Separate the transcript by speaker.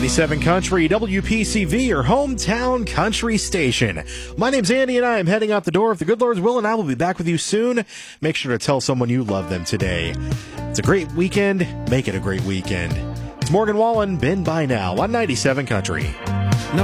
Speaker 1: 97 Country, WPCV, your hometown country station. My name's Andy, and I am heading out the door. If the good Lord's will, and I will be back with you soon. Make sure to tell someone you love them today. It's a great weekend. Make it a great weekend. It's Morgan Wallen, Been By Now on 97 Country.
Speaker 2: No